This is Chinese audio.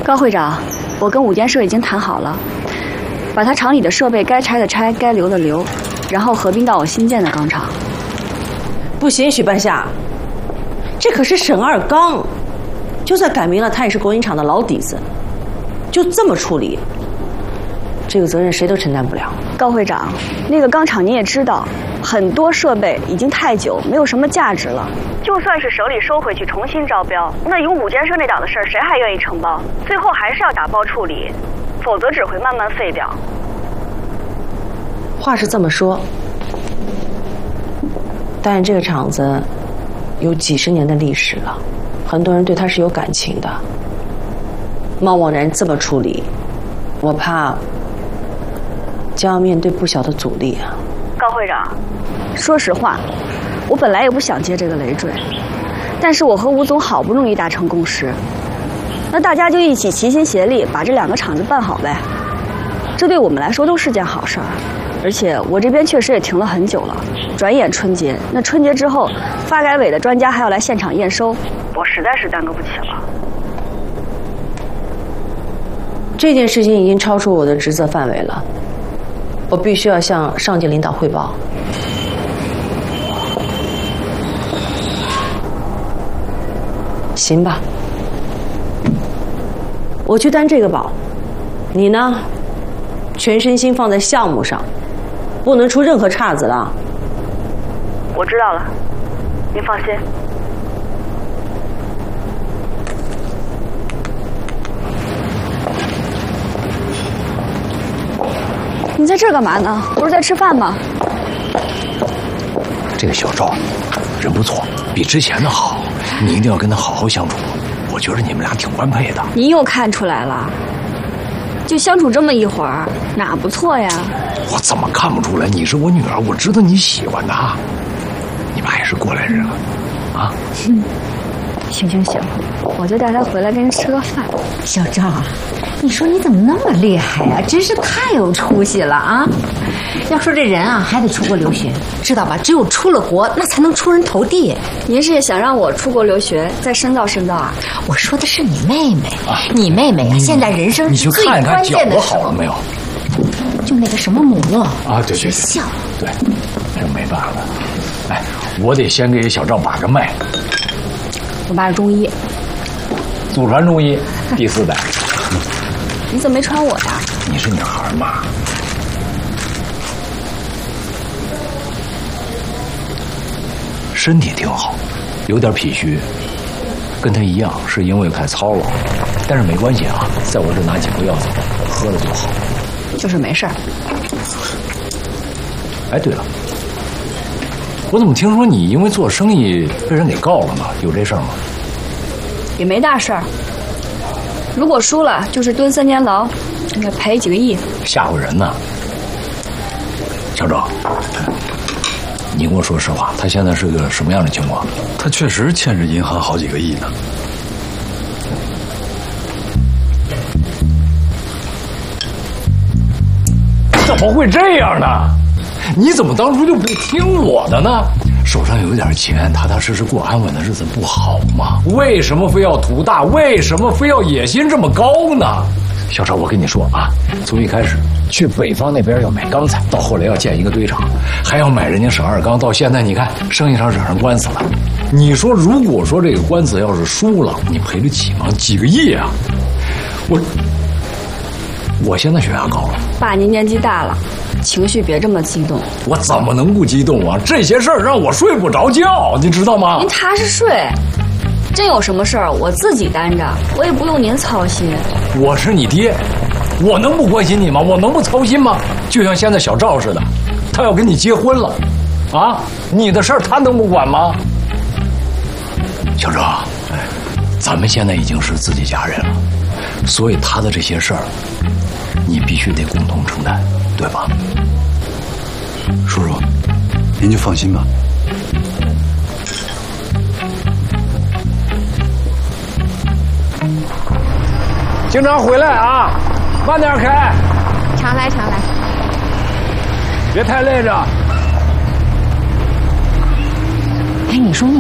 高会长，我跟5建社已经谈好了，把他厂里的设备该拆的拆，该留的留，然后合并到我新建的钢厂。 不行，许半夏，这可是沈二钢，就算改名了，他也是国营厂的老底子，就这么处理，这个责任谁都承担不了。 高会长，那个钢厂你也知道，很多设备已经太久，没有什么价值了。就算是手里收回去重新招标，那有5建社那档的事儿，谁还愿意承包？最后还是要打包处理，否则只会慢慢废掉。 话是这么说，但这个厂子有几十年的历史了，很多人对它是有感情的。贸贸然这么处理，我怕将要面对不小的阻力啊。 高会长，说实话，我本来也不想接这个累赘，但是我和吴总好不容易达成共识，那大家就一起齐心协力把这2个厂子办好呗。这对我们来说都是件好事儿，而且我这边确实也停了很久了。转眼春节，那春节之后，发改委的专家还要来现场验收，我实在是耽搁不起了。 这件事情已经超出我的职责范围了，我必须要向上级领导汇报。行吧，我去担这个宝，你呢，全身心放在项目上，不能出任何岔子了。 我知道了，您放心。你在这儿干嘛呢？不是在吃饭吗？ 这个小赵人不错，比之前的好，你一定要跟他好好相处。我觉得你们俩挺般配的。 你又看出来了？就相处这么一会儿，哪不错呀？ 我怎么看不出来？你是我女儿，我知道你喜欢她。你们还是过来人啊！ 行，我就带他回来跟人吃个饭。 小赵，你说你怎么那么厉害啊？真是太有出息了啊！要说这人啊，还得出国留学，知道吧？只有出了国，那才能出人头地。 您是想让我出国留学，再深造啊？ 我说的是你妹妹，你妹妹现在人生最关键的时候， 好了没有？ 就那个什么母啊，对， 学校， 对，这没办法。哎，我得先给小赵把个脉。 我爸是中医， 祖传中医第4代。 你怎么没传我呀？ 你是女孩嘛？身体挺好，有点脾虚，跟他一样是因为太操劳，但是没关系啊，在我这拿几副药子喝了就好。 就是没事儿。 哎，对了，我怎么听说你因为做生意被人给告了呢？有这事儿吗？ 也没大事儿。如果输了，就是蹲3年牢，应该赔几个亿。 吓唬人呢。小赵，你跟我说实话，他现在是个什么样的情况？ 他确实欠着银行好几个亿呢。 怎么会这样呢？你怎么当初就不听我的呢？手上有点钱，踏踏实实过安稳的日子不好吗？为什么非要图大？为什么非要野心这么高呢？小赵，我跟你说啊，从一开始去北方那边要买钢材，到后来要建一个堆场，还要买人家沈二钢，到现在你看生意上惹上官司了。你说如果说这个官司要是输了，你赔得起吗？几个亿啊！我现在血压高了。 爸，您年纪大了，情绪别这么激动。 我怎么能不激动啊？这些事儿让我睡不着觉，你知道吗？ 您踏实睡，真有什么事儿我自己担着，我也不用您操心。 我是你爹，我能不关心你吗？我能不操心吗？就像现在小赵似的，他要跟你结婚了，啊，你的事儿他能不管吗？小赵，咱们现在已经是自己家人了，所以他的这些事儿，你必须得共同承担，对吧？ 叔叔，您就放心吧。 经常回来啊，慢点开。 常来。 别太累着。 哎，你说你